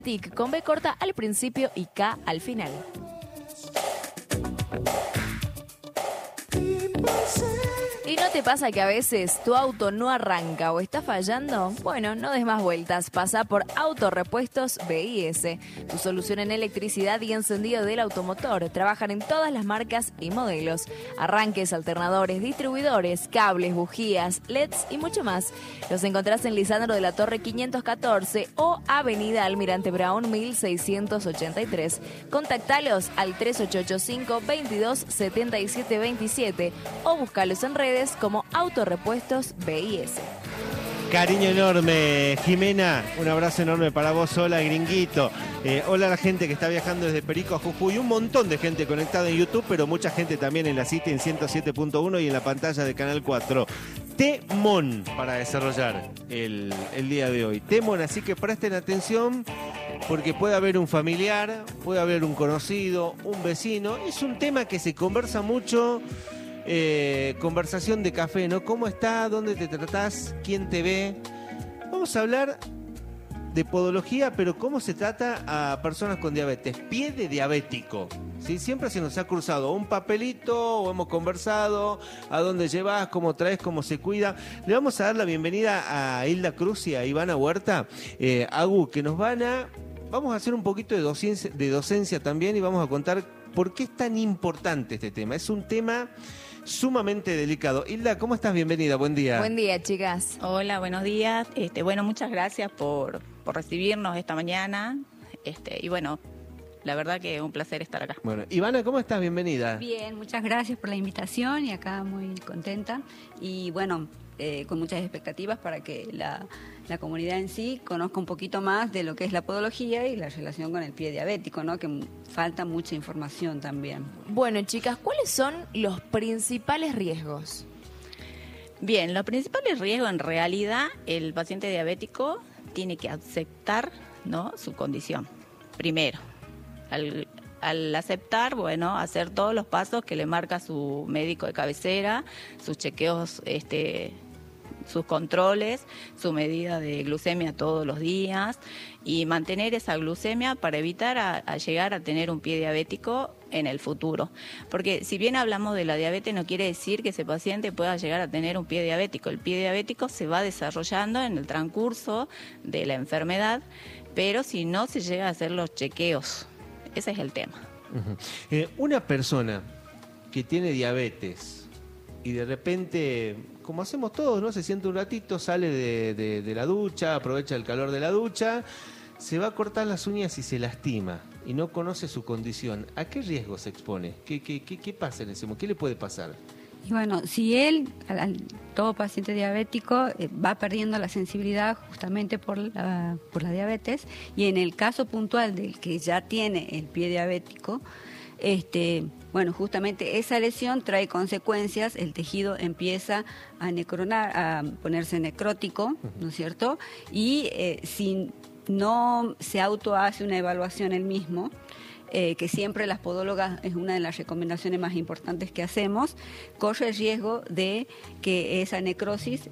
TIC con B corta al principio y K al final. ¿Y no te pasa que a veces tu auto no arranca o está fallando? Bueno, no des más vueltas, pasa por Autorepuestos BIS, tu solución en electricidad y encendido del automotor. Trabajan en todas las marcas y modelos, arranques, alternadores, distribuidores, cables, bujías, LEDs y mucho más. Los encontrás en Lisandro de la Torre 514 o Avenida Almirante Brown 1683. Contactalos al 3885 22 77 27 o búscalos en redes como Autorepuestos BIS. Cariño enorme, Jimena, un abrazo enorme para vos. Hola, gringuito. Hola a la gente que está viajando desde Perico a Jujuy. Un montón de gente conectada en YouTube, pero mucha gente también en la City en 107.1 y en la pantalla de Canal 4. Temón para desarrollar el día de hoy. Temón, así que presten atención porque puede haber un familiar, puede haber un conocido, un vecino. Es un tema que se conversa mucho. Conversación de café, ¿no? ¿Cómo está? ¿Dónde te tratás? ¿Quién te ve? Vamos a hablar de podología, pero cómo se trata a personas con diabetes. Pie de diabético, ¿sí? Siempre se nos ha cruzado un papelito o hemos conversado a dónde llevas, cómo traes, cómo se cuida. Le vamos a dar la bienvenida a Hilda Cruz y a Ivana Huerta, Agu, que nos vamos a hacer un poquito de docencia también y vamos a contar por qué es tan importante este tema. Es un tema sumamente delicado. Hilda, ¿cómo estás? Bienvenida, buen día. Buen día, chicas. Hola, buenos días. Bueno, muchas gracias por recibirnos esta mañana. Y bueno, la verdad que es un placer estar acá. Bueno, Ivana, ¿cómo estás? Bienvenida. Bien, muchas gracias por la invitación y acá muy contenta. Y bueno, con muchas expectativas para que la comunidad en sí conozca un poquito más de lo que es la podología y la relación con el pie diabético, ¿no? Que falta mucha información también. Bueno, chicas, ¿cuáles son los principales riesgos? Bien, los principales riesgos en realidad el paciente diabético tiene que aceptar, ¿no?, su condición. Primero, al aceptar, bueno, hacer todos los pasos que le marca su médico de cabecera, sus chequeos, sus controles, su medida de glucemia todos los días y mantener esa glucemia para evitar a llegar a tener un pie diabético en el futuro. Porque si bien hablamos de la diabetes, no quiere decir que ese paciente pueda llegar a tener un pie diabético. El pie diabético se va desarrollando en el transcurso de la enfermedad, pero si no se llega a hacer los chequeos, ese es el tema. Uh-huh. Una persona que tiene diabetes y de repente, como hacemos todos, ¿no? Se siente un ratito, sale de la ducha, aprovecha el calor de la ducha, se va a cortar las uñas y se lastima y no conoce su condición. ¿A qué riesgo se expone? ¿Qué pasa en ese momento? ¿Qué le puede pasar? Y bueno, si todo paciente diabético va perdiendo la sensibilidad justamente por la diabetes, y en el caso puntual del que ya tiene el pie diabético, bueno, justamente esa lesión trae consecuencias, el tejido empieza a necronar, a ponerse necrótico, ¿no es cierto? Y si no se hace una evaluación él mismo, que siempre las podólogas es una de las recomendaciones más importantes que hacemos, corre el riesgo de que esa necrosis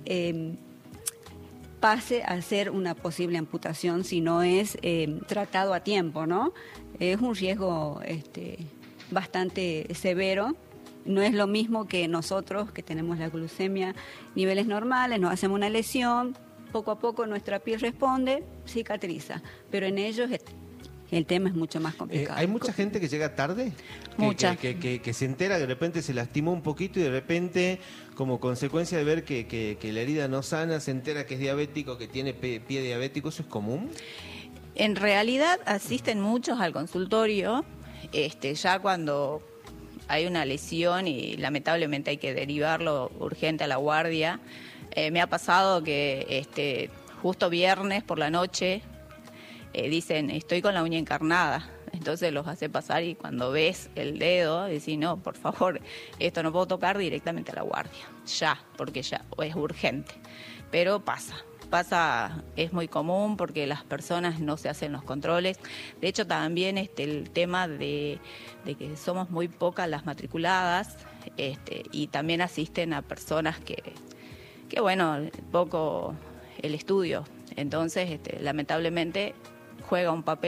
pase a ser una posible amputación si no es tratado a tiempo, ¿no? Es un riesgo bastante severo. No es lo mismo que nosotros, que tenemos la glucemia niveles normales, nos hacemos una lesión, poco a poco nuestra piel responde, cicatriza, pero en ellos el tema es mucho más complicado. ¿Hay mucha gente que llega tarde? Mucha. Que se entera, que de repente se lastimó un poquito y de repente, como consecuencia de ver que la herida no sana, se entera que es diabético, que tiene pie diabético. ¿Eso es común? En realidad asisten muchos al consultorio, ya cuando hay una lesión y lamentablemente hay que derivarlo urgente a la guardia. Me ha pasado que justo viernes por la noche dicen, estoy con la uña encarnada, entonces los hace pasar y cuando ves el dedo decís, no, por favor, esto no puedo tocar, directamente a la guardia, ya, porque ya es urgente, pero pasa, es muy común porque las personas no se hacen los controles. De hecho también el tema de que somos muy pocas las matriculadas, y también asisten a personas que bueno, poco el estudio, entonces lamentablemente juega un papel